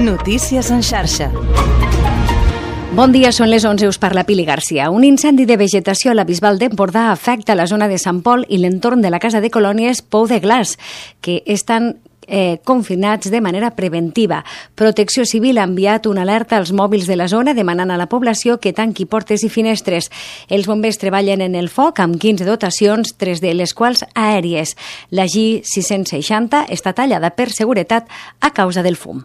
Notícies en xarxa. Bon dia, són les 11, us parla Pili Garcia. Un incendi de vegetació a la Bisbal d'Empordà afecta la zona de Sant Pol i l'entorn de la casa de colònies Pou de Glaç, que estan confinats de manera preventiva. Protecció Civil ha enviat una alerta als mòbils de la zona demanant a la població que tanqui portes i finestres. Els bombers treballen en el foc amb 15 dotacions, 3 de les quals aèries. La G660 està tallada per seguretat a causa del fum.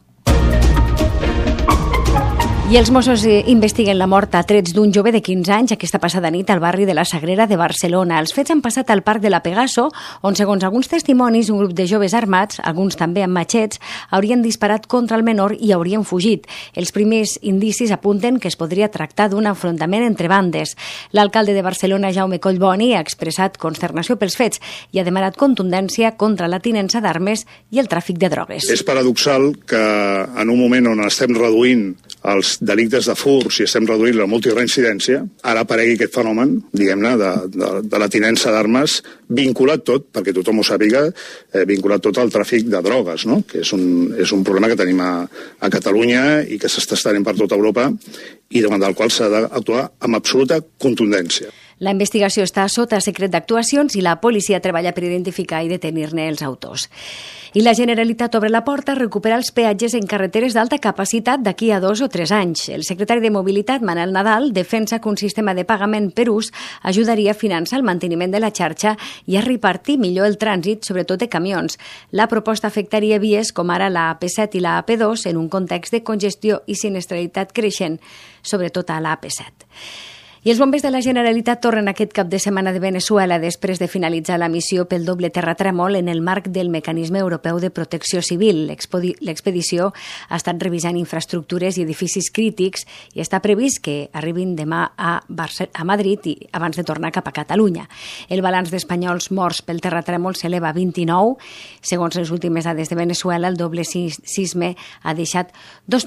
I els Mossos investiguen la mort a trets d'un jove de 15 anys aquesta passada nit al barri de la Sagrera de Barcelona. Els fets han passat al parc de la Pegaso, on, segons alguns testimonis, un grup de joves armats, alguns també amb matxets, haurien disparat contra el menor i haurien fugit. Els primers indicis apunten que es podria tractar d'un enfrontament entre bandes. L'alcalde de Barcelona, Jaume Collboni, ha expressat consternació pels fets i ha demanat contundència contra la tinença d'armes i el tràfic de drogues. És paradoxal que en un moment on estem reduint els delictes de furs i estem reduint la multireincidència, ara aparegui aquest fenomen, diguem-ne, de la tinença d'armes vinculat tot, perquè tothom ho sàpiga, vinculat tot al tràfic de drogues, no? Que és un problema que tenim a Catalunya i que s'està estenent per tota Europa i davant del qual s'ha d'actuar amb absoluta contundència. La investigació està sota secret d'actuacions i la policia treballa per identificar i detenir-ne els autors. I la Generalitat obre la porta a recuperar els peatges en carreteres d'alta capacitat d'aquí a 2 o 3 anys. El secretari de Mobilitat, Manel Nadal, defensa que un sistema de pagament per ús ajudaria a finançar el manteniment de la xarxa i a repartir millor el trànsit, sobretot de camions. La proposta afectaria vies com ara la AP7 i la AP2 en un context de congestió i sinistralitat creixent, sobretot a la AP7. I els bombers de la Generalitat tornen aquest cap de setmana de Venezuela després de finalitzar la missió pel doble terratrèmol en el marc del Mecanisme Europeu de Protecció Civil. L'expedició ha estat revisant infraestructures i edificis crítics i està previst que arribin demà a Madrid i abans de tornar cap a Catalunya. El balanç d'espanyols morts pel terratrèmol s'eleva a 29. Segons les últimes dades de Venezuela, el doble sisme ha deixat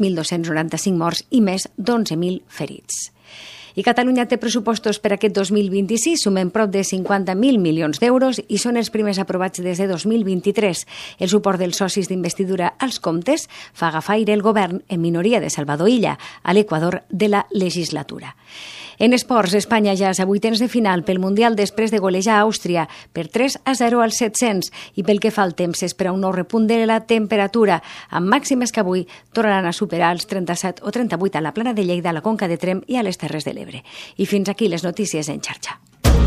2.295 morts i més d'11.000 ferits. I Catalunya té pressupostos per aquest 2026, sumen prop de 50.000 milions d'euros i són els primers aprovats des de 2023. El suport dels socis d'investidura als comptes fa agafar aire el govern en minoria de Salvador Illa a l'equador de la legislatura. En esports, Espanya ja és a vuitens de final pel Mundial després de golejar a Àustria per 3-0 als 700 i pel que fa al temps s'espera un nou repunt de la temperatura amb màximes que avui tornaran a superar els 37 o 38 a la Plana de Lleida, a la Conca de Tremp i a les Terres de l'Ebre. I fins aquí les notícies en xarxa.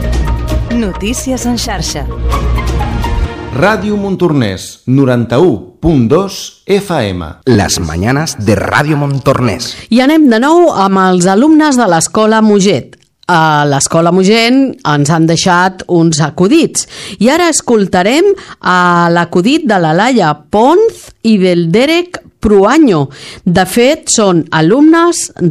Notícies en xarxa. Ràdio Montornès, 91.2 FM. Les mañanes de Ràdio Montornès. I anem de nou amb els alumnes de l'Escola Muget. A l'Escola Muget ens han deixat uns acudits i ara escoltarem l'acudit de la Laia Ponz i del Derek Pruaño. De fet, són alumnes